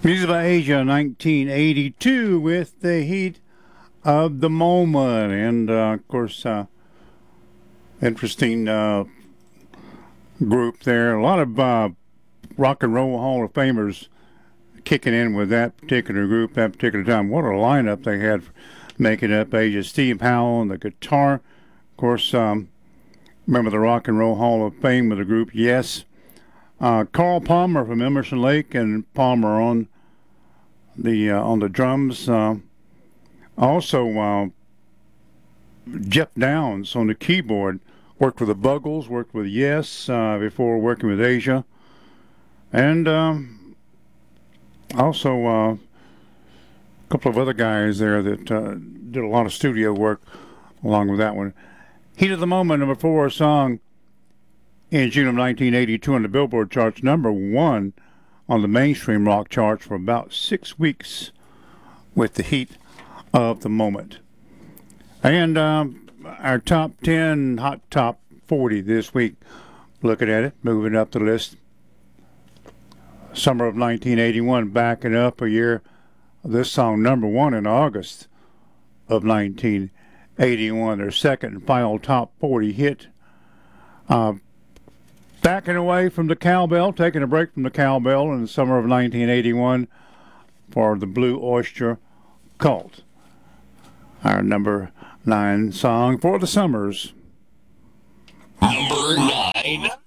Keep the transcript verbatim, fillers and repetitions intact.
Music by Asia, nineteen eighty-two, with the heat of the moment. And, uh, of course, uh, interesting uh, group there. A lot of uh, rock and roll Hall of Famers kicking in with that particular group, that particular time. What a lineup they had making up Asia. Steve Howell on the guitar. Of course, um, remember the Rock and Roll Hall of Fame with the group Yes. Uh, Carl Palmer from Emerson Lake and Palmer on the uh, on the drums. Uh, also, uh, Jeff Downs on the keyboard. Worked with the Buggles, worked with Yes uh, before working with Asia. And um, also uh, a couple of other guys there that uh, did a lot of studio work along with that one. Heat of the Moment, number four song in June of nineteen eighty-two on the Billboard charts, number one on the mainstream rock charts for about six weeks with the heat of the moment. And um, our top ten, hot top forty this week, looking at it, moving up the list. Summer of nineteen eighty-one, backing up a year. This song, number one in August of nineteen eighty-one, their second and final top forty hit. Uh, backing away from the cowbell, taking a break from the cowbell in the summer of nineteen eighty-one for the Blue Oyster Cult. Our number nine song for the summers. Number nine.